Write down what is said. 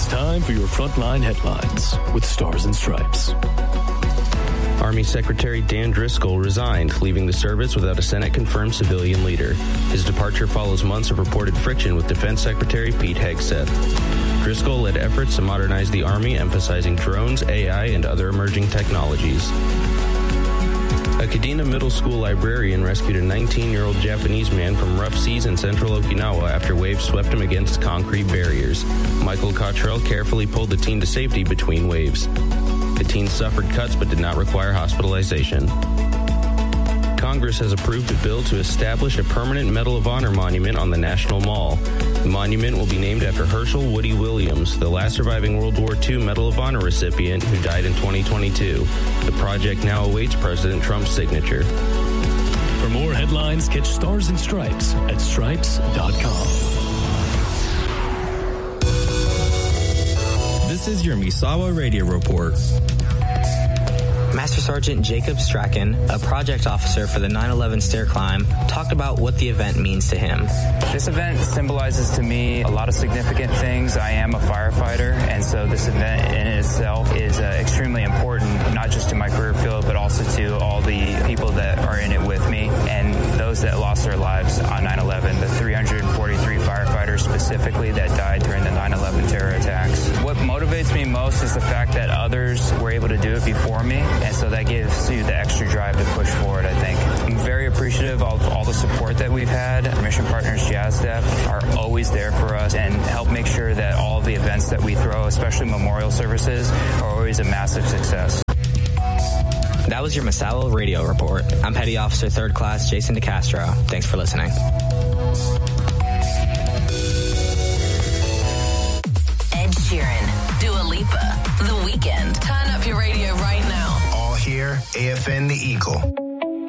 time for your Frontline Headlines with Stars and Stripes. Army Secretary Dan Driscoll resigned, leaving the service without a Senate-confirmed civilian leader. His departure follows months of reported friction with Defense Secretary Pete Hegseth. Driscoll led efforts to modernize the Army, emphasizing drones, AI, and other emerging technologies. A Kadena Middle School librarian rescued a 19-year-old Japanese man from rough seas in central Okinawa after waves swept him against concrete barriers. Michael Cottrell carefully pulled the teen to safety between waves. The teen suffered cuts but did not require hospitalization. Congress has approved a bill to establish a permanent Medal of Honor monument on the National Mall. The monument will be named after Herschel Woody Williams, the last surviving World War II Medal of Honor recipient who died in 2022. The project now awaits President Trump's signature. For more headlines, catch Stars and Stripes at stripes.com. This is your Misawa Radio Report. Master Sergeant Jacob Strachan, a project officer for the 9/11 stair climb, talked about what the event means to him. This event symbolizes to me a lot of significant things. I am a firefighter, and so this event in itself is extremely important, not just to my career field, but also to all the people that are in it with me and those that lost their lives on 9/11, the 343 firefighters specifically that died during the 9/11 terror attacks. What motivates me most is the fact that others were able to do it before me, and so that gives you the extra drive to push forward, I think. I'm very appreciative of all the support that we've had. Our mission partners, JASDEF, are always there for us and help make sure that all of the events that we throw, especially memorial services, are always a massive success. That was your Misawa Radio Report. I'm Petty Officer 3rd Class Jason DeCastro. Thanks for listening. Ed Sheeran, Dua Lipa, The Weeknd. Turn up your radio right now. All here, AFN The Eagle.